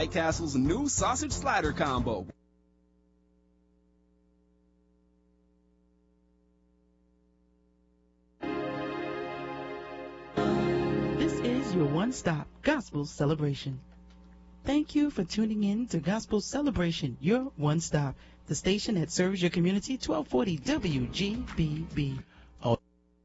White Castle's new sausage slider combo. This is your one-stop gospel celebration. Thank you for tuning in to Gospel Celebration, your one-stop, the station that serves your community, 1240 WGBB.